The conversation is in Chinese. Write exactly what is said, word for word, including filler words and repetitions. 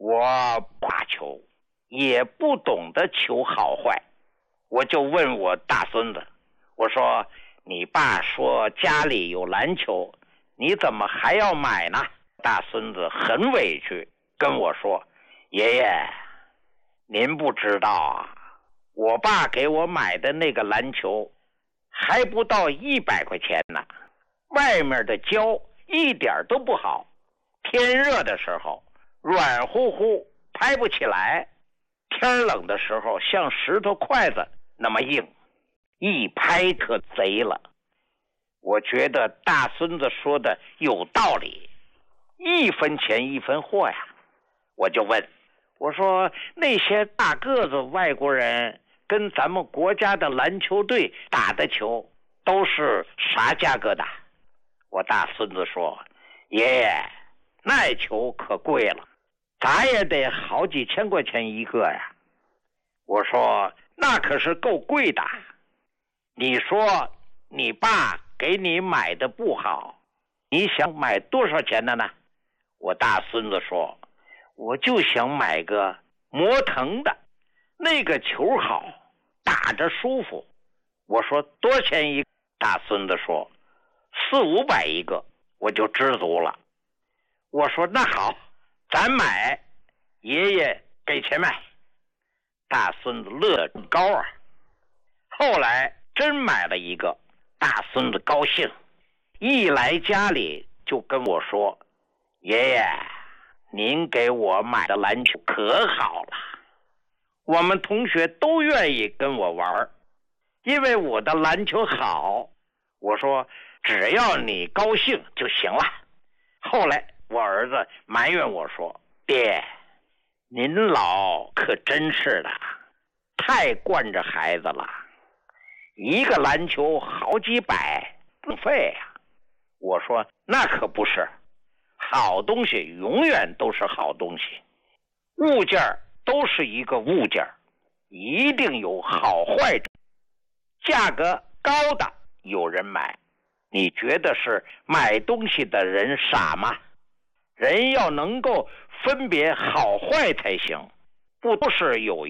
我不打球，也不懂得球好坏，我就问我大孙子，我说你爸说家里有篮球，你怎么还要买呢？大孙子很委屈跟我说，爷爷，您不知道啊，我爸给我买的那个篮球还不到一百块钱呢，外面的胶一点都不好，天热的时候软乎乎拍不起来，天冷的时候像石头筷子那么硬，一拍可贼了。我觉得大孙子说的有道理，一分钱一分货呀。我就问，我说那些大个子外国人跟咱们国家的篮球队打的球都是啥价格的？我大孙子说，爷爷，那球可贵了，咱也得好几千块钱一个呀。我说那可是够贵的，你说你爸给你买的不好，你想买多少钱的呢？我大孙子说，我就想买个磨腾的，那个球好，打着舒服。我说多少钱一个？大孙子说四五百一个，我就知足了。我说那好，咱买，爷爷给钱买。大孙子乐得高啊。后来真买了一个，大孙子高兴，一来家里就跟我说，爷爷，您给我买的篮球可好了，我们同学都愿意跟我玩，因为我的篮球好。我说只要你高兴就行了。后来我儿子埋怨我说，爹，您老可真是的，太惯着孩子了，一个篮球好几百，浪费呀。我说那可不是，好东西永远都是好东西，物件都是一个物件，一定有好坏，价格高的有人买，你觉得是买东西的人傻吗？人要能够分别好坏才行，不都是有